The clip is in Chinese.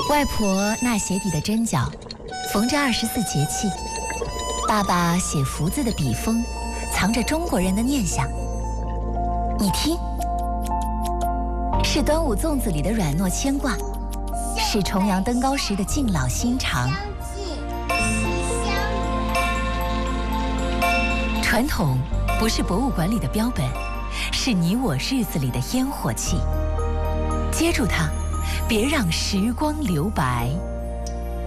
外婆那鞋底的针脚，缝着24节气；爸爸写福字的笔锋，藏着中国人的念想。你听，是端午粽子里的软糯牵挂，是重阳登高时的敬老心肠。传统不是博物馆里的标本，是你我日子里的烟火气。接住它，别让时光留白。